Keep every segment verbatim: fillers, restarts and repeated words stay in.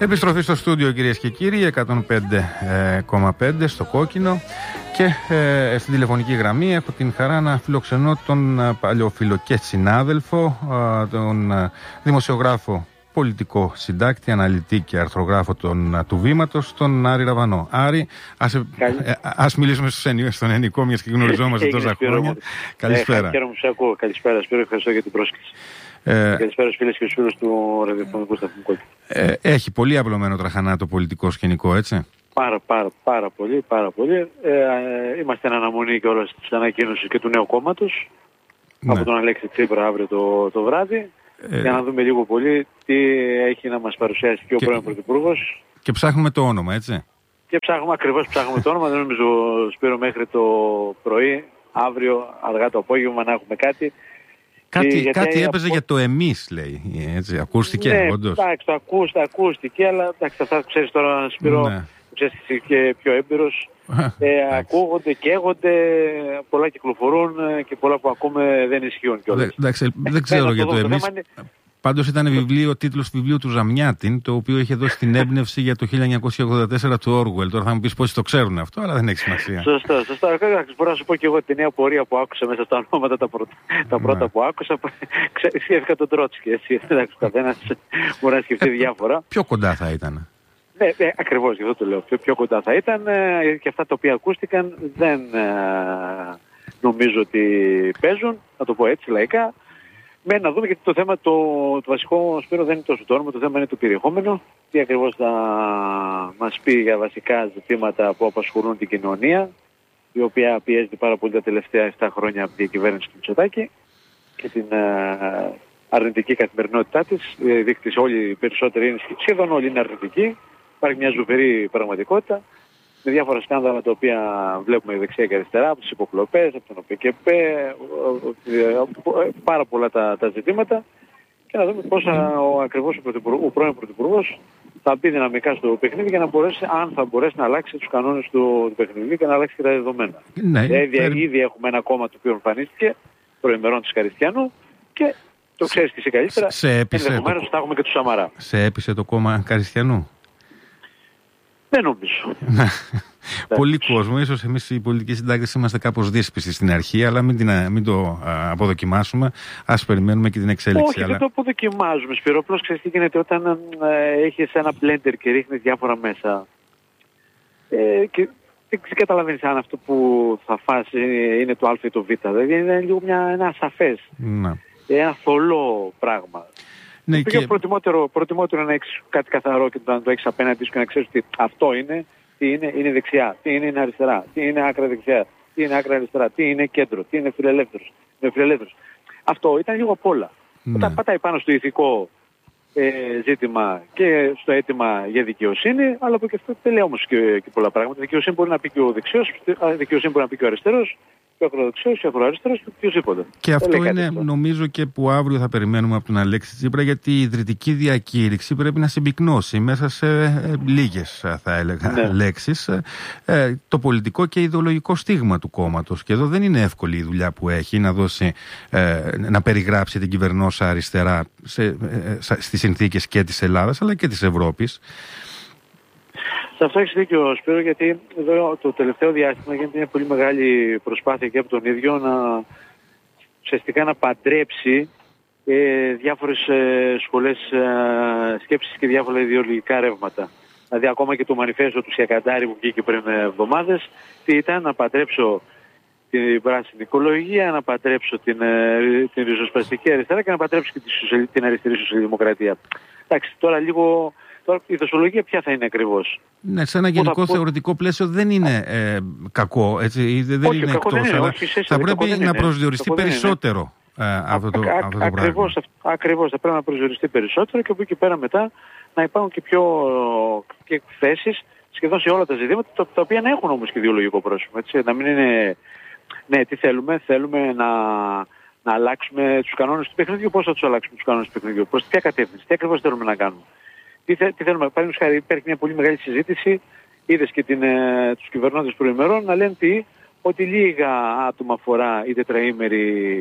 Επιστροφή στο στούντιο, κυρίες και κύριοι, εκατόν πέντε κόμμα πέντε στο κόκκινο, και ε, στην τηλεφωνική γραμμή έχω την χαρά να φιλοξενώ τον ε, παλιοφίλο και συνάδελφο, ε, τον ε, δημοσιογράφο, πολιτικό συντάκτη, αναλυτή και αρθρογράφο τον, του Βήματος, τον Άρη Ραβανό. Άρη, ας, ε, ε, ας μιλήσουμε στον ελληνικό, μιας και γνωριζόμαστε τόσα χρόνια. Καλησπέρα. Ε, χαίρομαι που σε ακούω. Καλησπέρα, Σπύρο, ευχαριστώ για την πρόσκληση. Ε, Καλησπέρα στους φίλες και στους φίλους του ραδιοφωνικού σταθμού Κόκκινο. Ε, έχει πολύ απλωμένο τραχανά το πολιτικό σκηνικό, έτσι. Πάρα, πάρα, πάρα πολύ, πάρα πολύ. Ε, ε, είμαστε εν αναμονή και όλες τις ανακοίνωσεις και του νέου κόμματος, ναι, από τον Αλέξη Τσίπρα αύριο το, το βράδυ, ε, για να δούμε λίγο πολύ τι έχει να μας παρουσιάσει και ο και, πρώην Πρωθυπουργός. Και ψάχνουμε το όνομα, έτσι. Και ψάχνουμε, ακριβώς ψάχνουμε το όνομα. Δεν νομίζω, Σπύρο, μέχρι το πρωί, αύριο, αργά το απόγευμα, να έχουμε κάτι. Κάτι, γιατί κάτι έπαιζε από... για το εμείς, λέει, έτσι, ακούστηκε, ναι, όντως. Εντάξει, το ακούστηκε, ακούστηκε, αλλά εντάξει, αυτά ξέρεις τώρα, Σπύρο, ναι, ξέρεις και πιο έμπειρος, ε, ακούγονται, καίγονται, πολλά κυκλοφορούν και πολλά που ακούμε δεν ισχύουν κιόλας. Εντάξει, δεν ξέρω ε, για το, το εμείς. Είναι... Πάντως ήταν βιβλίο, ο τίτλος του βιβλίου του Ζαμιάτιν, το οποίο είχε δώσει την έμπνευση για το χίλια εννιακόσια ογδόντα τέσσερα του Όργουελ. Τώρα θα μου πεις πόσοι το ξέρουν αυτό, αλλά δεν έχει σημασία. Σωστά, σωστά. Μπορώ να σου πω και εγώ την νέα πορεία που άκουσα μέσα στα ονόματα τα πρώτα, τα πρώτα που άκουσα. Σκέφτηκα τον Τρότσκι, έτσι. Εντάξει, καθένας μπορεί να σκεφτεί διάφορα. Πιο κοντά θα ήταν. Ναι, ναι, ακριβώς, γι' αυτό το λέω. Πιο, πιο κοντά θα ήταν, και αυτά τα οποία ακούστηκαν δεν ε, νομίζω ότι παίζουν, να το πω έτσι λαϊκά. Με να δούμε, γιατί το θέμα, το, το βασικό, Σπύρο, δεν είναι τόσο το όνομα, το θέμα είναι το περιεχόμενο. Τι ακριβώς θα μας πει για βασικά ζητήματα που απασχολούν την κοινωνία, η οποία πιέζεται πάρα πολύ τα τελευταία επτά χρόνια από την κυβέρνηση του Μητσοτάκη και την ε, αρνητική καθημερινότητά της. Οι δείκτες όλοι οι περισσότεροι είναι, σχεδόν όλοι είναι αρνητικοί. Υπάρχει μια ζωφερή πραγματικότητα, με διάφορα σκάνδαλα τα οποία βλέπουμε δεξιά και αριστερά, από τις υποκλοπές, από τον ΟΠΚΠ, πάρα πολλά τα, τα ζητήματα, και να δούμε πώς ο, ακριβώς ο, ο πρώην Πρωθυπουργός θα μπει δυναμικά στο παιχνίδι για να μπορέσει, αν θα μπορέσει να αλλάξει τους κανόνες του, του παιχνιδιού και να αλλάξει και τα δεδομένα. Ναι, ήδη, ε... ήδη έχουμε ένα κόμμα το οποίο εμφανίστηκε προημερών της Καριστιανού και το ξέρεις και εσύ καλύτερα, ενδεχομένως το... θα έχουμε και του Σαμαρά. Σε έπεισε το κόμμα Καριστιανού? Δεν νομίζω. Πολλοί κόσμο, ίσως εμείς οι πολιτικοί συντάκτες είμαστε κάπως δύσπιστοι στην αρχή, αλλά μην, την, μην το α, αποδοκιμάσουμε. Ας περιμένουμε και την εξέλιξη. Όχι, αλλά... δεν το αποδοκιμάζουμε, Σπύρο. Απλώς ξέρεις τι γίνεται όταν ε, έχεις ένα blender και ρίχνεις διάφορα μέσα. Ε, και δεν καταλαβαίνεις αν αυτό που θα φας είναι το α ή το β. Δηλαδή είναι λίγο μια, ένα ασαφές, να. ένα θολό πράγμα. Ναι, και... προτιμότερο, προτιμότερο να έχεις κάτι καθαρό και να το έχεις απέναντι σου και να ξέρεις ότι αυτό είναι, τι είναι, είναι δεξιά, τι είναι, είναι αριστερά, τι είναι άκρα δεξιά, τι είναι άκρα αριστερά, τι είναι κέντρο, τι είναι φιλελεύθερος. Είναι φιλελεύθερος. Αυτό ήταν λίγο απ' όλα. Ναι. Όταν πατάει πάνω στο ηθικό ε, ζήτημα και στο αίτημα για δικαιοσύνη, αλλά από και αυτό δεν λέει όμως και, και πολλά πράγματα. Δικαιοσύνη μπορεί να πει και ο δεξιός, δικαιοσύνη μπορεί να πει και ο αριστερός, και ο ακροδεξιός, και ο ακροαριστερός, και οποιοσδήποτε. Και αυτό είναι αυτό, νομίζω, και που αύριο θα περιμένουμε από τον Αλέξη Τσίπρα, γιατί η ιδρυτική διακήρυξη πρέπει να συμπυκνώσει μέσα σε ε, λίγες, θα έλεγα, ναι. λέξεις ε, το πολιτικό και ιδεολογικό στίγμα του κόμματος. Και εδώ δεν είναι εύκολη η δουλειά που έχει να δώσει, ε, να περιγράψει την κυβερνόσα αριστερά σε, ε, στις συνθήκες και της Ελλάδας αλλά και της Ευρώπης. Σε αυτό έχεις δίκιο, Σπύρο, γιατί εδώ το τελευταίο διάστημα γίνεται μια πολύ μεγάλη προσπάθεια και από τον ίδιο να ουσιαστικά να παντρέψει ε, διάφορες ε, σχολές ε, σκέψης και διάφορα ιδεολογικά ρεύματα. Δηλαδή ακόμα και το μανιφέστο του Σιακαντάρη που βγήκε πριν εβδομάδες, τι ήταν? Να παντρέψω την πράσινη οικολογία, να παντρέψω την, ε, την ριζοσπαστική αριστερά και να παντρέψω και τη, την αριστερή σοσιαλδημοκρατία. Εντάξει, τώρα λίγο... Τώρα η δοσολογία ποια θα είναι ακριβώς? Ναι, σε ένα γενικό θα... θεωρητικό πλαίσιο δεν είναι ε, κακό, έτσι, δεν όχι, είναι εκτός, είναι, αλλά όχι, σε, θα πρέπει να είναι. προσδιοριστεί περισσότερο ε, αυτό το, α, αυτό το ακριβώς, πράγμα. Ακριβώς, θα πρέπει να προσδιοριστεί περισσότερο και από εκεί πέρα μετά να υπάρχουν και πιο και θέσεις σχεδόν σε όλα τα ζητήματα, τα, τα οποία να έχουν όμως και ιδεολογικό πρόσωπο. Έτσι, να μην είναι, ναι, τι θέλουμε, θέλουμε να... να αλλάξουμε τους κανόνες του παιχνιδιού. Πώς θα τους αλλάξουμε τους κανόνες του παιχνιδιού? Προς ποια κατεύθυνση? Τι ακριβώς θέλουμε να κάνουμε? Τι, θε, τι θέλουμε? Παραδείγματος χάρη, υπάρχει μια πολύ μεγάλη συζήτηση. Είδες και την, ε, τους κυβερνώντες προημερών να λένε τι, ότι λίγα άτομα αφορά η τετραήμερη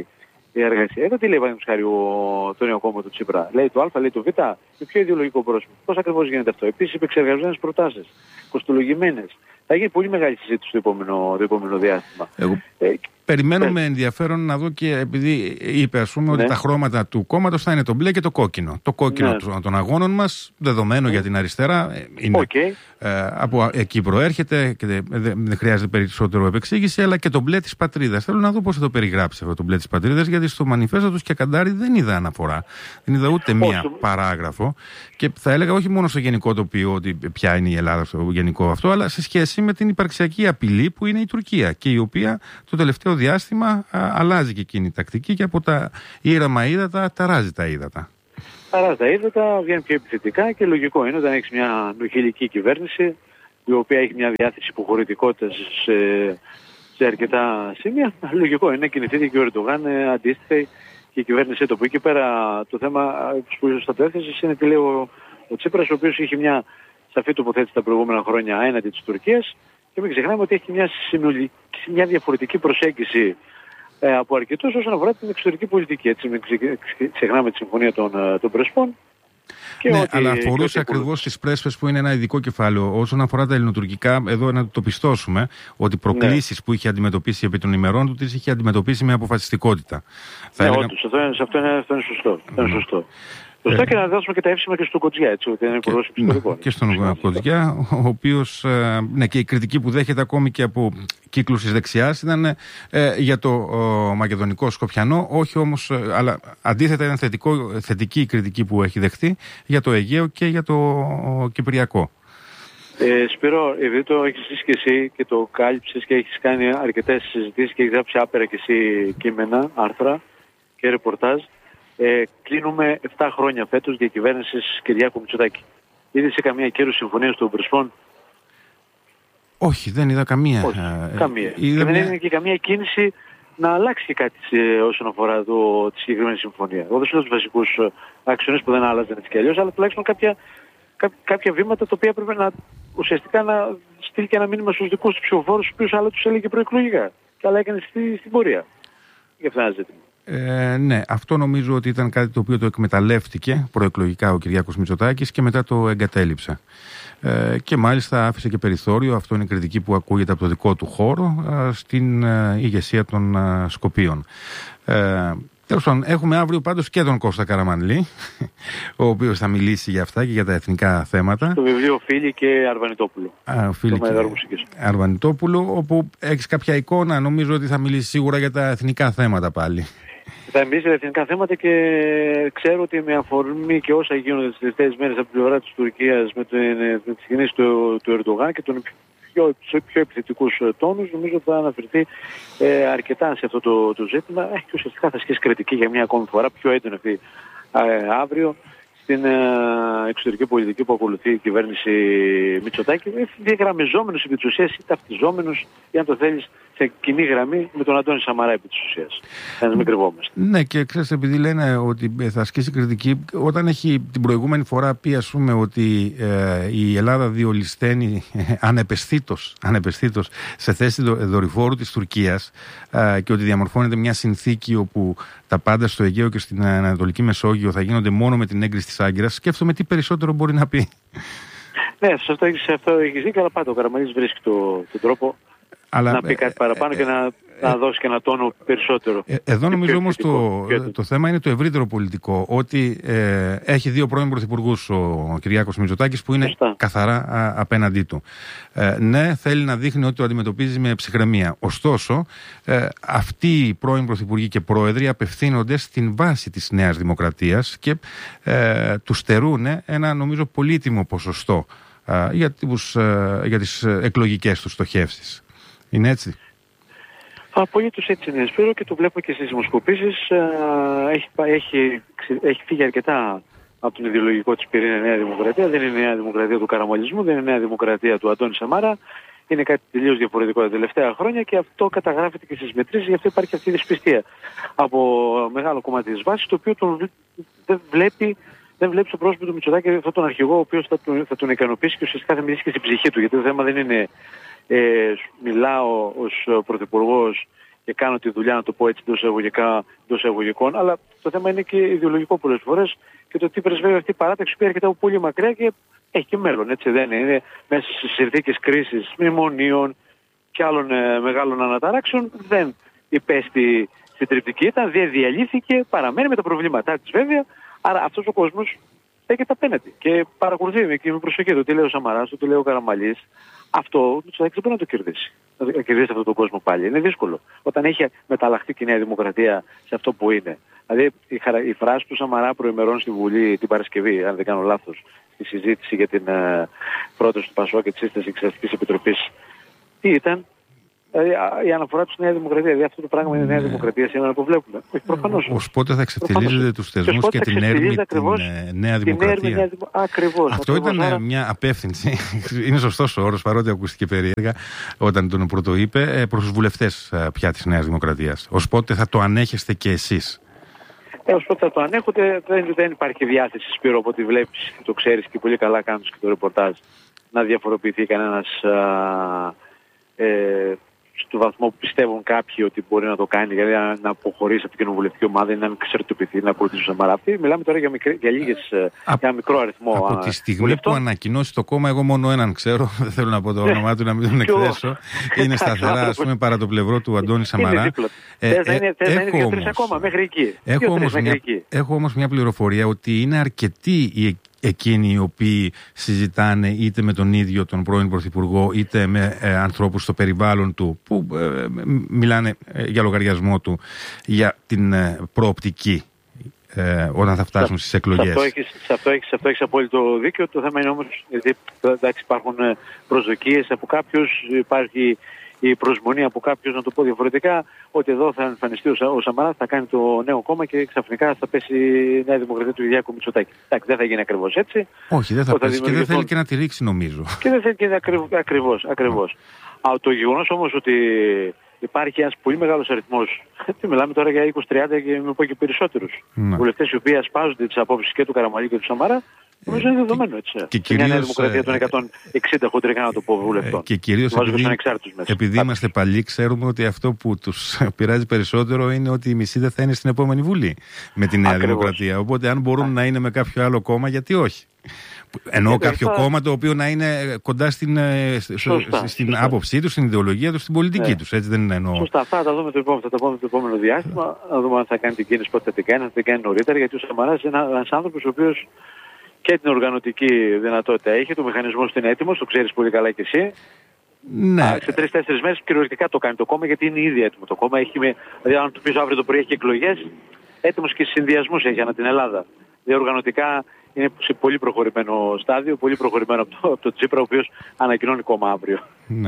η εργασία. Εδώ τι λέει παραδείγματος χάρη το νέο κόμμα του Τσίπρα. Λέει το Α, λέει το Β, με πιο ιδεολογικό πρόσωπο. Πώς ακριβώς γίνεται αυτό? Επίσης επεξεργαζόμενες προτάσεις, κοστολογημένες. Θα γίνει πολύ μεγάλη συζήτηση το επόμενο, το επόμενο διάστημα. Εγώ... Ε, Περιμένω με ενδιαφέρον να δω και επειδή είπε ας πούμε ναι. ότι τα χρώματα του κόμματος θα είναι το μπλε και το κόκκινο. Το κόκκινο ναι. των αγώνων μας, δεδομένο ναι. για την αριστερά, είναι okay. ε, από εκεί προέρχεται και δεν, δεν χρειάζεται περισσότερο επεξήγηση, αλλά και το μπλε της πατρίδας. Θέλω να δω πώς θα το περιγράψει αυτό το μπλε της πατρίδας, γιατί στο μανιφέστο τους και Καντάρι δεν είδα αναφορά. Δεν είδα ούτε μία oh, παράγραφο. Και θα έλεγα όχι μόνο στο γενικό τοπίο ότι ποια είναι η Ελλάδα στο γενικό αυτό, αλλά σε σχέση με την υπαρξιακή απειλή που είναι η Τουρκία και η οποία το τελευταίο διάστημα α, αλλάζει και εκείνη η τακτική και από τα ήρεμα ύδατα ταράζει τα ύδατα. Ταράζει τα ύδατα, βγαίνει πιο επιθετικά και λογικό είναι όταν έχει μια νοχηλική κυβέρνηση η οποία έχει μια διάθεση υποχωρητικότητας σε, σε αρκετά σημεία. Λογικό είναι να κινηθεί και ο Ερντογάν αντίστοιχα και η κυβέρνησή του. Που εκεί πέρα το θέμα που ίσως θα το έθεσες είναι τι λέει ο, ο Τσίπρας, ο οποίος είχε μια σαφή τοποθέτηση τα προηγούμενα χρόνια έναντι της Τουρκίας. Και μην ξεχνάμε ότι έχει μια, συνολική, μια διαφορετική προσέγγιση ε, από αρκετούς όσον αφορά την εξωτερική πολιτική. Έτσι, μην ξεχνάμε τη συμφωνία των, των Πρεσπών. Και ναι, ότι, αλλά αφορούσε ακριβώς τις πρέσπες που είναι ένα ειδικό κεφάλαιο. Όσον αφορά τα ελληνοτουρκικά, εδώ να το πιστώσουμε ότι προκλήσεις ναι. που είχε αντιμετωπίσει επί των ημερών του τις είχε αντιμετωπίσει με αποφασιστικότητα. Ναι, Θα έλεγα... όντως, αυτό, είναι, αυτό, είναι, αυτό είναι σωστό. Αυτό είναι σωστό. Σωστά, και να δώσουμε και τα εύσημα και στον Κοτζιά, έτσι, ότι είναι υπουργός εξωτερικών. Και στον Κοτζιά, ο οποίος, ναι, και η κριτική που δέχεται ακόμη και από κύκλους της δεξιάς ήταν ε, για το ο, μακεδονικό Σκοπιανό, όχι όμως, αλλά αντίθετα ήταν θετικό, θετική η κριτική που έχει δεχτεί για το Αιγαίο και για το ο, Κυπριακό. Ε, Σπύρο, επειδή το έχεις ζήσει και εσύ και το κάλυψες και έχεις κάνει αρκετές συζητήσεις και έχεις γράψει άπερα και εσύ κείμενα, άρθρα και ρεπορτάζ, Ε, κλείνουμε επτά χρόνια φέτος διακυβέρνησης Κυριάκου Μητσοτάκη. Είδες σε καμία κύρωση συμφωνία των Πρεσπών? Όχι, δεν είδα καμία. Όχι, ε, καμία. Είδα και δεν μια... έγινε και καμία κίνηση να αλλάξει κάτι σε, όσον αφορά το, τη συγκεκριμένη συμφωνία. Εγώ δεν σου λέω τους βασικούς άξονες που δεν άλλαζαν έτσι κι αλλιώς, αλλά τουλάχιστον κάποια, κά, κάποια βήματα τα οποία πρέπει να ουσιαστικά να στείλει και ένα μήνυμα στους δικούς του ψηφοφόρους, τους οποίους άλλα τους έλεγε προεκλογικά. Και άλλα έκανε στη, στην πορεία. Γι' αυτό ένα ζήτημα. Ε, ναι, αυτό νομίζω ότι ήταν κάτι το οποίο το εκμεταλλεύτηκε προεκλογικά ο Κυριάκος Μητσοτάκης και μετά το εγκατέλειψε. Ε, και μάλιστα άφησε και περιθώριο, αυτό είναι η κριτική που ακούγεται από το δικό του χώρο, ε, στην ε, ηγεσία των ε, Σκοπίων. Ε, Τέλος πάντων, έχουμε αύριο πάντως και τον Κώστα Καραμανλή, ο οποίος θα μιλήσει για αυτά και για τα εθνικά θέματα. Το βιβλίο Φίλη και Αρβανιτόπουλο. Α, Φίλη και Αρβανιτόπουλο, όπου έχεις κάποια εικόνα, νομίζω ότι θα μιλήσει σίγουρα για τα εθνικά θέματα πάλι. Θα μιλήσει για τα εθνικά θέματα και ξέρω ότι με αφορμή και όσα γίνονται τις τελευταίες μέρες από την πλευρά της Τουρκίας με, με τις κινήσεις του, του Ερντογάν και τον πιο, πιο επιθετικούς τόνους, νομίζω ότι θα αναφερθεί ε, αρκετά σε αυτό το, το ζήτημα ε, και ουσιαστικά θα ασκήσει κριτική για μια ακόμη φορά πιο έντονη αυτή ε, αύριο στην ε, εξωτερική πολιτική που ακολουθεί η κυβέρνηση Μητσοτάκη, διαγραμμιζόμενος επί της ουσίας ή ταυτιζόμενος, ή αν το θέλεις, σε κοινή γραμμή με τον Αντώνη Σαμαρά επί της ουσίας. Να μην κρυβόμαστε. Ναι, και ξέρεις, επειδή λένε ότι θα ασκήσει κριτική, όταν έχει την προηγούμενη φορά πει, ας πούμε, ότι ε, η Ελλάδα διολυσθένει ε, ανεπαισθήτως, ανεπαισθήτως σε θέση δορυφόρου της Τουρκίας ε, και ότι διαμορφώνεται μια συνθήκη όπου τα πάντα στο Αιγαίο και στην Ανατολική Μεσόγειο θα γίνονται μόνο με την έγκριση της Άγκυρας, σκέφτομαι τι περισσότερο μπορεί να πει. Ναι, σε αυτό έχεις, αυτό έχεις δίκιο, αλλά πάντα ο Καραμανλής βρίσκει τον το τρόπο αλλά, να πει κάτι παραπάνω ε, και να, ε, να δώσει και ένα τόνο περισσότερο. Ε, εδώ νομίζω όμως το, το θέμα είναι το ευρύτερο πολιτικό, ότι ε, έχει δύο πρώην πρωθυπουργούς ο Κυριάκος Μητσοτάκης που είναι Φωστά. καθαρά α, απέναντί του. Ε, ναι, θέλει να δείχνει ότι το αντιμετωπίζει με ψυχραιμία. Ωστόσο, ε, αυτοί οι πρώην πρωθυπουργοί και πρόεδροι απευθύνονται στην βάση της Νέας Δημοκρατίας και ε, του στερούν ένα νομίζω πολύτιμο ποσοστό ε, για, τους, ε, για τις εκλογικές τους στοχεύσεις. Είναι έτσι? Απολύτως έτσι είναι, Σπύρο, και το βλέπω και στις δημοσκοπήσεις. Έχει, έχει, έχει φύγει αρκετά από τον ιδεολογικό της πυρήνα Νέα Δημοκρατία. Δεν είναι Νέα Δημοκρατία του καραμαλισμού, δεν είναι Νέα Δημοκρατία του Αντώνη Σαμάρα. Είναι κάτι τελείως διαφορετικό τα τελευταία χρόνια και αυτό καταγράφεται και στις μετρήσεις, γι' αυτό υπάρχει αυτή η δυσπιστία από μεγάλο κομμάτι της βάσης, το οποίο τον, δεν βλέπει. Δεν βλέπει στο πρόσωπο του Μητσοτάκη αυτόν τον αρχηγό, ο οποίος θα τον, θα τον ικανοποιήσει και ουσιαστικά θα μιλήσει και στην ψυχή του. Γιατί το θέμα δεν είναι ε, μιλάω ως πρωθυπουργός και κάνω τη δουλειά, να το πω έτσι εντός εισαγωγικών, αλλά το θέμα είναι και ιδεολογικό πολλές φορές και το τι πρεσβεύει αυτή η παράταξη που έρχεται από πολύ μακριά και έχει και μέλλον, έτσι δεν είναι. Είναι μέσα στις συνθήκες κρίσης, μνημονίων και άλλων ε, μεγάλων αναταράξεων, δεν υπέστη συντριπτική, ήταν, δεν διαλύθηκε, παραμένει με τα προβλήματά της βέβαια, άρα αυτός ο κόσμος στέκεται απέναντι και παρακολουθεί και με προσοχή το τι λέει ο Σαμαράς, το τι λέει ο Καραμανλής. Αυτό το Μητσοτάκης δεν μπορεί να το κερδίσει. Να κερδίσει αυτόν τον κόσμο πάλι. Είναι δύσκολο. Όταν έχει μεταλλαχθεί και η Νέα Δημοκρατία σε αυτό που είναι. Δηλαδή η, χαρα... η φράση του Σαμαρά προημερών στη Βουλή την Παρασκευή, αν δεν κάνω λάθος, στη συζήτηση για την uh, πρόταση του Πασόκ και τη σύσταση Εξεταστικής Επιτροπής, τι ήταν? Δηλαδή, η αναφορά του στη Νέα Δημοκρατία. Δηλαδή αυτό το πράγμα είναι η Νέα Δημοκρατία σήμερα που βλέπουμε. Όχι, προφανώς. Ως πότε θα εξευτελίζετε τους θεσμούς και την έρμη την Νέα Δημοκρατία. Ακριβώς. Αυτό ακριβώς, ήταν άρα... μια απεύθυνση. Είναι σωστός ο όρος, παρότι ακούστηκε περίεργα όταν τον πρωτοείπε, προς τους βουλευτές πια της Νέας Δημοκρατίας. Ως πότε θα το ανέχεστε και εσείς? Ε, ως πότε θα το ανέχονται, δεν, δεν υπάρχει διάθεση, Σπύρο, από ό,τι βλέπεις και το ξέρεις και πολύ καλά κάνεις και το ρεπορτάζ, να διαφοροποιηθεί κανένας α, ε, στο βαθμό που πιστεύουν κάποιοι ότι μπορεί να το κάνει, δηλαδή να αποχωρήσει από την κοινοβουλευτική ομάδα ή να μην εξαρτητοποιηθεί, να ακολουθήσει τον Σαμαρά. Μιλάμε τώρα για, μικρή, για, λίγες, α, για μικρό αριθμό. Από α, τη στιγμή βουλευτών. που ανακοινώσει το κόμμα, εγώ μόνο έναν ξέρω, δεν θέλω να πω το όνομά του, να μην τον εκθέσω. Είναι σταθερά, ας πούμε, παρά το πλευρό του Αντώνη Σαμαρά. Θες να είναι δύο-τρεις ακόμα, μέχρι εκεί. Έχω όμως μια πληροφορία ότι είναι αρκετοί οι εκείνοι οι οποίοι συζητάνε είτε με τον ίδιο τον πρώην Πρωθυπουργό είτε με ε, ανθρώπους στο περιβάλλον του που ε, μιλάνε ε, για λογαριασμό του για την ε, προοπτική ε, όταν θα φτάσουν στις εκλογές. Σε αυτό έχεις, σε αυτό έχεις, σε αυτό έχεις απόλυτο δίκιο. Το θέμα είναι όμως γιατί εντάξει, υπάρχουν προσδοκίες από κάποιους, υπάρχει η προσμονή από κάποιους, να το πω διαφορετικά, ότι εδώ θα εμφανιστεί ο Σαμαράς, θα κάνει το νέο κόμμα και ξαφνικά θα πέσει η Νέα Δημοκρατία του Κυριάκου Μητσοτάκη. Εντάξει, δεν θα γίνει ακριβώς έτσι. Όχι, δεν θα πέσει θα και δεν θέλει και να τη ρίξει, νομίζω. Και δεν θέλει και να ακριβώς. ακριβώς. Α, το γεγονός όμως ότι υπάρχει ένας πολύ μεγάλος αριθμός, μιλάμε τώρα για είκοσι τριάντα και με πω και περισσότερους βουλευτές οι οποίοι ασπάζονται τις απόψεις και του Καραμανλή και του Σαμαρά. Νομίζω είναι δεδομένο, έτσι. Και κυρίως, μια Νέα Δημοκρατία των εκατόν εξήντα χοντρικά, να το πω, βουλευτών. Και κυρίως επειδή, επειδή είμαστε παλιοί, ξέρουμε ότι αυτό που τους πειράζει περισσότερο είναι ότι η μισή δεν θα είναι στην επόμενη Βουλή με τη Νέα Ακριβώς. Δημοκρατία. Οπότε αν μπορούν Α. να είναι με κάποιο άλλο κόμμα, γιατί όχι. Εννοώ κάποιο θα... κόμμα το οποίο να είναι κοντά στην, σωστά, στην σωστά. άποψή του, στην ιδεολογία του, στην πολιτική ναι. του. Έτσι δεν είναι εννοώ. Σωστά, αυτά θα τα δούμε το επόμενο, θα τα πούμε το επόμενο διάστημα. Να δούμε αν θα κάνει την κίνηση, πότε θα την κάνει, θα την κάνει νωρίτερα. Γιατί ο Σαμαράς είναι ένας άνθρωπος ο οποίος και την οργανωτική δυνατότητα έχει, το μηχανισμό είναι έτοιμος, το ξέρεις πολύ καλά κι εσύ. Ναι. Α, σε τρεις-τέσσερις μέρες κυριολεκτικά το κάνει το κόμμα, γιατί είναι ήδη έτοιμο το κόμμα. Έχει, δηλαδή, αν του πεις αύριο το πρωί έχει εκλογές, έτοιμος και συνδυασμούς έχει ανά την Ελλάδα. Δηλαδή, οργανωτικά είναι σε πολύ προχωρημένο στάδιο, πολύ προχωρημένο από το, από το Τσίπρα, ο οποίος ανακοινώνει κόμμα αύριο. Ναι.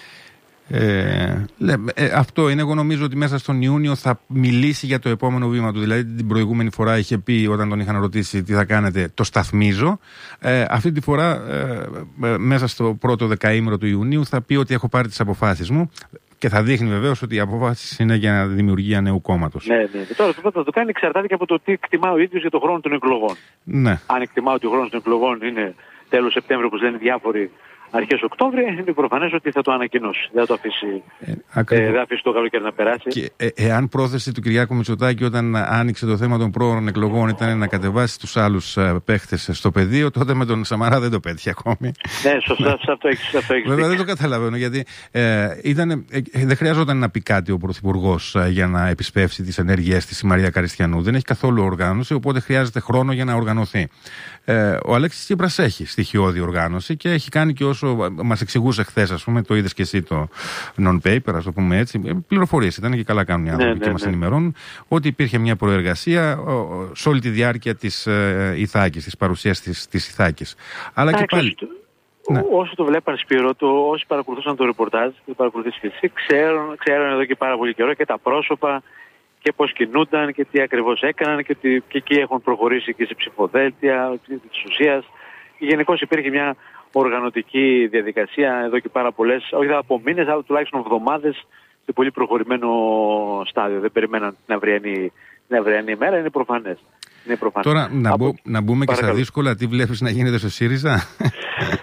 Ε, λέ, ε, αυτό είναι. Εγώ νομίζω ότι μέσα στον Ιούνιο θα μιλήσει για το επόμενο βήμα του. Δηλαδή την προηγούμενη φορά είχε πει, όταν τον είχαν ρωτήσει τι θα κάνετε, το σταθμίζω. Ε, αυτή τη φορά ε, ε, μέσα στο πρώτο δεκαήμερο του Ιουνίου θα πει ότι έχω πάρει τις αποφάσεις μου. Και θα δείχνει βεβαίως ότι οι αποφάσεις είναι για δημιουργία νέου κόμματος. Ναι, ναι. Και τώρα το θα το κάνει εξαρτάται και από το τι εκτιμά ο ίδιος για το χρόνο των εκλογών. Ναι. Αν εκτιμά ότι ο χρόνος των εκλογών είναι τέλος Σεπτέμβριο, όπως λένε διάφοροι, αρχές Οκτώβρη, είναι προφανές ότι θα το ανακοινώσει. Δεν θα το αφήσει, ε, ε, θα αφήσει το καλοκαίρι να περάσει. Και ε, εάν πρόθεση του Κυριάκου Μητσοτάκη όταν άνοιξε το θέμα των πρόωρων εκλογών ήταν να κατεβάσει τους άλλους ε, παίχτες στο πεδίο, τότε με τον Σαμαρά δεν το πέτυχε ακόμη. Ναι, σωστά, σε αυτό έχεις. Βέβαια δεν το καταλαβαίνω, γιατί ε, ήταν, ε, δεν χρειαζόταν να πει κάτι ο Πρωθυπουργός ε, για να επισπεύσει τις ενέργειές της η Μαρία Καριστιανού. Δεν έχει καθόλου οργάνωση, οπότε χρειάζεται χρόνο για να οργανωθεί. Ε, ο Αλέξης Τσίπρας έχει στοιχειώδη οργάνωση και έχει κάνει και όσο μας εξηγούσε χθες, ας πούμε, το είδες και εσύ το non-paper, ας το πούμε έτσι. Πληροφορίες ήταν και καλά κάνουν οι άνθρωποι ναι, και ναι, μας ναι. ενημερώνουν ότι υπήρχε μια προεργασία σε όλη τη διάρκεια της ε, Ιθάκης, της παρουσίας της, της Ιθάκης. Αλλά και πάλι. Ναι. Όσοι το βλέπαν, Σπύρο, το, όσοι παρακολουθούσαν το ρεπορτάζ, το παρακολουθήσει και εσύ, ξέρουν, ξέρουν εδώ και πάρα πολύ καιρό και τα πρόσωπα και πώς κινούνταν και τι ακριβώς έκαναν και, τι, και εκεί έχουν προχωρήσει και σε ψηφοδέλτια της ουσίας. Γενικώς υπήρχε μια οργανωτική διαδικασία εδώ και πάρα πολλές, όχι από μήνες, αλλά τουλάχιστον εβδομάδες σε πολύ προχωρημένο στάδιο. Δεν περιμέναν την αυριανή, την αυριανή ημέρα, είναι προφανές. Είναι προφανές. Τώρα να, από... μπο, να μπούμε παρακαλώ. Και στα δύσκολα, τι βλέπεις να γίνεται στο ΣΥΡΙΖΑ.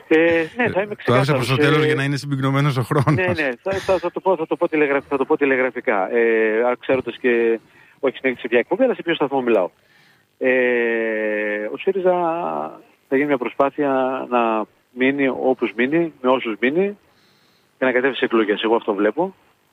Ε, ναι, θα είμαι ξεκάθαρος. Το άφησα προς το τέλος ε, για να είναι συμπυκνωμένος ο χρόνος. Ναι, ναι, θα, θα, θα, το, πω, θα, το, πω τηλεγρα, θα το πω τηλεγραφικά. Ε, ξέροντας και, όχι συνέχιση σε ποια εκπομπή, αλλά σε ποιο σταθμό μιλάω. Ε, ο ΣΥΡΙΖΑ θα γίνει μια προσπάθεια να μείνει όπως μείνει, με όσους μείνει, και να κατέβει σε εκλογές. Εγώ αυτό βλέπω.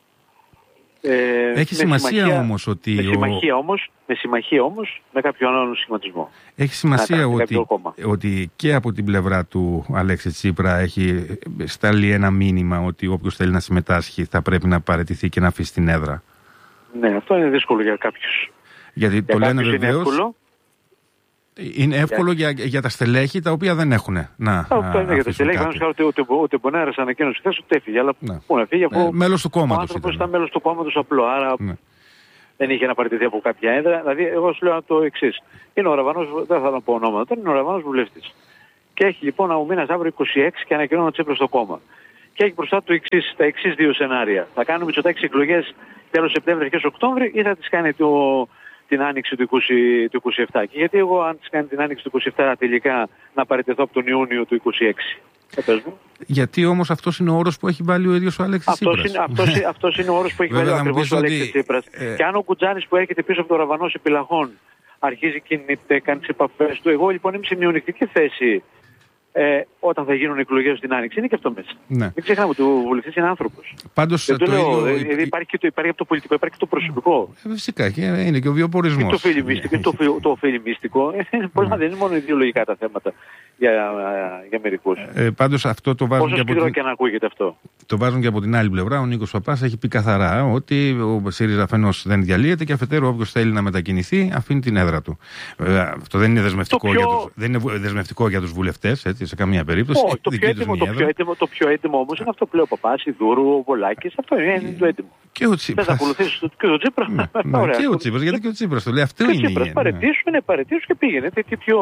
Ε, Έχει σημασία όμως ότι... Με συμμαχία, ο... όμως, με συμμαχία όμως με κάποιον άλλον σχηματισμό. Έχει σημασία ότι, ότι και από την πλευρά του Αλέξη Τσίπρα έχει σταλεί ένα μήνυμα ότι όποιος θέλει να συμμετάσχει θα πρέπει να παραιτηθεί και να αφήσει την έδρα. Ναι, αυτό είναι δύσκολο για κάποιους. Γιατί για το λένε βεβαίως... Είναι εύκολο, είναι εύκολο για... Για, για τα στελέχη τα οποία δεν έχουν να Αυτό είναι για τα στελέχη. Δεν ξέρω ότι ο Μπονέρας ανακοίνωσε χθες ότι έφυγε. Αλλά ναι. πού να φύγει, αφού ε, μέλος του κόμματος. Ο άνθρωπος ήταν μέλος του κόμματος απλό. Άρα ναι. δεν είχε να παραιτηθεί από κάποια έδρα. Δηλαδή, εγώ σου λέω το εξής. Είναι ο Ραβανός, δεν θα πω ονόματα, είναι ο Ραβανός βουλευτής. Και έχει λοιπόν ο μήνας αύριο είκοσι έξι και ανακοινώνει ο Τσίπρας στο κόμμα. Και έχει μπροστά του εξής, τα εξής δύο σενάρια. Θα κάνουμε Μητσοτάκης εκλογές τέλος Σεπτέμβρη, αρχές Οκτώβρη, ή θα τις κάνει το, την άνοιξη του είκοσι, του είκοσι επτά. Και γιατί εγώ, αν τις κάνει την άνοιξη του είκοσι επτά, τελικά να παραιτηθώ από τον Ιούνιο του είκοσι έξι. Γιατί όμως αυτός είναι ο όρος που έχει βάλει ο ίδιος ο Αλέξης Τσίπρας. Είναι, αυτός, αυτός είναι ο όρος που έχει βάλει ακριβώς ο Αλέξης Τσίπρας. Ε... Και αν ο Κουτζάνης που έρχεται πίσω από το Ραβανός επιλαχών αρχίζει κινείται, κάνει τις επαφές του, εγώ λοιπόν είμαι σε μειονεκτική θέση ε, όταν θα γίνουν εκλογές στην Άνοιξη. Είναι και αυτό μέσα. Ναι. Μην ξεχνάμε ότι ο βουλευτής είναι άνθρωπος. Πάντως το, το λέω, ίδιο... υπάρχει, και το, υπάρχει από το πολιτικό, υπάρχει και το προσωπικό. Ε, φυσικά και είναι και ο βιοπορισμός. Και το φιλιμίστικο, το, το φιλιμίστικο. Πολλά δεν είναι μόνο ιδεολογικά τα θέματα για, για μερικούς. Ε, πάντως αυτό το βάζουν, και από, την... και να ακούγεται αυτό. Το βάζουν και από την άλλη πλευρά. Ο Νίκος Παπάς έχει πει καθαρά ότι ο ΣΥΡΙΖΑ αφενός δεν διαλύεται και αφετέρου όποιος θέλει να μετακινηθεί αφήνει την έδρα του. Βέβαια, αυτό δεν είναι δεσμευτικό, πιο... για, τους, δεν είναι δεσμευτικό για τους βουλευτές, έτσι, σε καμία περίπτωση. Oh, το, πιο έτοιμο, το, πιο έτοιμο, το πιο έτοιμο όμως είναι αυτό που λέει ο Παπάς, η Δούρου, ο Βολάκης. Αυτό είναι, είναι το έτοιμο. Και ο Τσίπρας. Θες να ακολουθήσεις και ο Τσίπρας. Ναι, ναι, και ο Τσίπρας, γιατί και ο Τσίπρας το λέει. Αυτό είναι. Ο Τσίπρας παρετήσου, παρετήσου και πήγαινε. Τι πιο...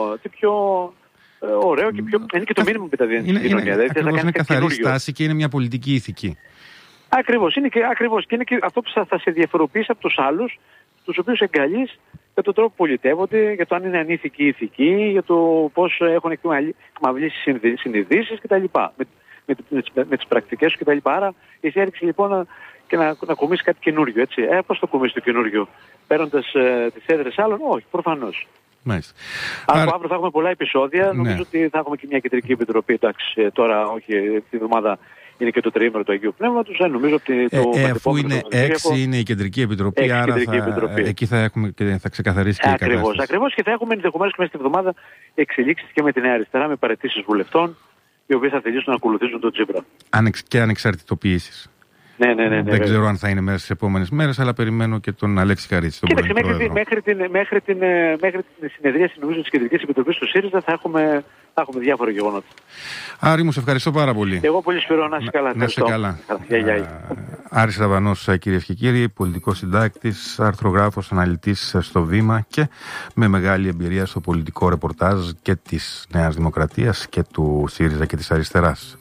ωραίο και πιο... Είναι και το μήνυμα που μεταδίδει στην κοινωνία. Ακριβώς, είναι καθαρή στάση και είναι μια πολιτική ηθική. Ακριβώς, είναι και, ακριβώς, και είναι και αυτό που θα, θα σε διαφοροποιήσει από τους άλλους, τους οποίους εγκαλείς για τον τρόπο που πολιτεύονται, για το αν είναι ανήθικοι ή ηθικοί, για το πώς έχουν εκμαυλήσει συνειδήσεις κτλ. Με, με, με, με, με τις πρακτικές σου κτλ. Άρα εσύ έριξε λοιπόν να, και να, να κομίσει κάτι καινούριο. Έτσι. Ε, πώς το κομίσει το καινούριο, παίρνοντας ε, τις έδρες άλλων? Όχι, προφανώς. Μάλιστα. Αν Άρα... αύριο θα έχουμε πολλά επεισόδια, ναι. Νομίζω ότι θα έχουμε και μια κεντρική επιτροπή. Εντάξει, τώρα όχι, την εβδομάδα είναι και το τριήμερο του Αγίου Πνεύματος. Ε, νομίζω ότι το ε, ε, αφού είναι έξι είναι η κεντρική επιτροπή, έξι άρα κεντρική θα, επιτροπή. Εκεί θα, έχουμε, και θα ξεκαθαρίσει και ακριβώς, η κατάσταση. Ακριβώς, και θα έχουμε ενδεχομένως και μέσα στην εβδομάδα εξελίξεις και με τη Νέα Αριστερά, με παραιτήσεις βουλευτών, οι οποίοι θα θελήσουν να ακολουθήσουν τον Τσίπρα. Ανεξ, και ανεξαρτητοποιήσεις. Ναι, ναι, ναι, ναι, δεν ναι, ξέρω ναι. αν θα είναι μέσα στις επόμενες μέρες, αλλά περιμένω και τον Αλέξη Καρίτση. Τον Κοίταξε, μέχρι, την, μέχρι, την, μέχρι, την, μέχρι την συνεδρίαση νομίζω της Κεντρικής Επιτροπής του ΣΥΡΙΖΑ θα έχουμε, θα έχουμε διάφορα γεγονότα. Άρη μου, σε ευχαριστώ πάρα πολύ. Εγώ πολύ σπηρώ, να είσαι καλά. Να είσαι καλά. Γεια, γεια. Άρης Ραβανός, κυρίες και κύριοι, πολιτικός συντάκτης, αρθρογράφος, αναλυτής στο Βήμα και με μεγάλη εμπειρία στο πολιτικό ρεπορτάζ και της Νέας Δημοκρατίας και του ΣΥΡΙΖΑ και της Αριστεράς.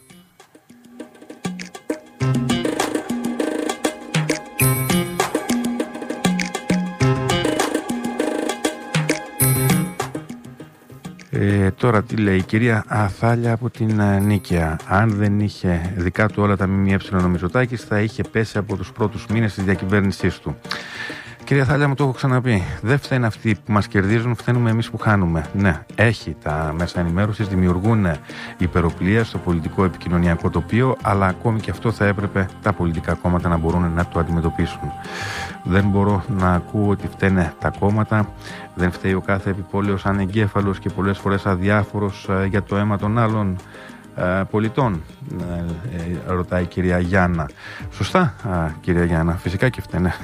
Ε, τώρα τι λέει η κυρία Αθάλια από την uh, Νίκαια. Αν δεν είχε δικά του όλα τα ΜΜΕ ο Μητσοτάκης, θα είχε πέσει από τους πρώτους μήνες της διακυβέρνησής του. Κυρία Αθάλια, μου το έχω ξαναπεί. Δεν φταίνουν αυτοί που μας κερδίζουν, φταίνουμε εμείς που χάνουμε. Ναι, έχει τα μέσα ενημέρωσης, δημιουργούν υπεροπλία στο πολιτικό επικοινωνιακό τοπίο, αλλά ακόμη και αυτό θα έπρεπε τα πολιτικά κόμματα να μπορούν να το αντιμετωπίσουν. Δεν μπορώ να ακούω ότι φταίνε τα κόμματα, δεν φταίει ο κάθε επιπόλαιος ανεγκέφαλος και πολλές φορές αδιάφορος για το αίμα των άλλων πολιτών, ρωτάει η κυρία Γιάννα. Σωστά, κυρία Γιάννα, φυσικά και φταίνε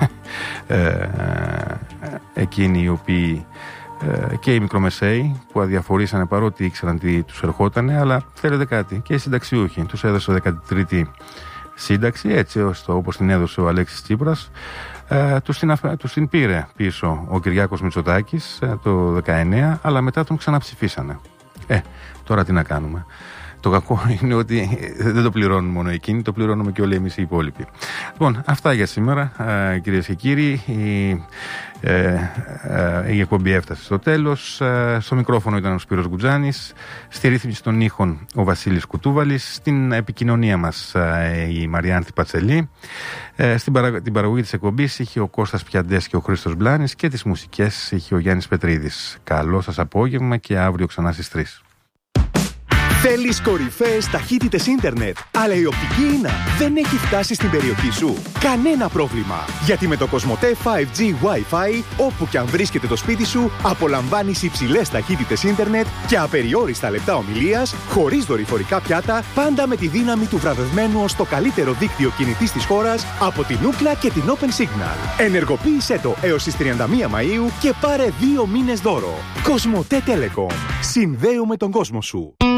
εκείνοι οι οποίοι και οι μικρομεσαίοι που αδιαφορήσανε παρότι ήξεραν τι τους ερχότανε, αλλά θέλετε κάτι, και οι συνταξιούχοι τους έδωσε δέκατη τρίτη σύνταξη, έτσι ώστε όπως την έδωσε ο Αλέξης Τσίπρας. Ε, τους, την, τους την πήρε πίσω ο Κυριάκος Μητσοτάκης ε, το δεκαεννέα, αλλά μετά τον ξαναψηφίσανε. Ε, τώρα τι να κάνουμε. Το κακό είναι ότι δεν το πληρώνουν μόνο εκείνοι, το πληρώνουμε και όλοι εμείς οι υπόλοιποι. Λοιπόν, αυτά για σήμερα, κυρίες και κύριοι. Η, ε, ε, η εκπομπή έφτασε στο τέλος. Ε, στο μικρόφωνο ήταν ο Σπύρος Γκουτζάνης, στη ρύθμιση των ήχων ο Βασίλης Κουτούβαλης, στην επικοινωνία μας ε, η Μαριάνθη Πατσελή, ε, στην παρα, την παραγωγή της εκπομπής είχε ο Κώστας Πιαντές και ο Χρήστος Μπλάνης και τις μουσικές είχε ο Γιάννης Πετρίδης. Καλό σας απόγευμα και αύριο ξανά στις τρεις. Θέλεις κορυφαίες ταχύτητες ίντερνετ, αλλά η οπτική ίνα δεν έχει φτάσει στην περιοχή σου? Κανένα πρόβλημα, γιατί με το Κοσμοτέ φάιβ τζι Wi-Fi, όπου και αν βρίσκεται το σπίτι σου, απολαμβάνεις υψηλές ταχύτητες ίντερνετ και απεριόριστα λεπτά ομιλίας, χωρίς δορυφορικά πιάτα, πάντα με τη δύναμη του βραβευμένου ως το καλύτερο δίκτυο κινητής της χώρας από την Ookla και την Open Signal. Ενεργοποίησέ το έως τις τριάντα μία Μαΐου και πάρε δύο μήνες δώρο. Κοσμοτέ Telecom. Συνδέουμε τον κόσμο σου.